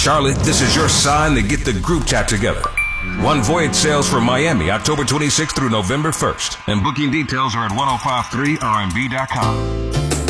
Charlotte, this is your sign to get the group chat together. One Voyage sails for Miami, October 26th through November 1st. And booking details are at 1053rnb.com.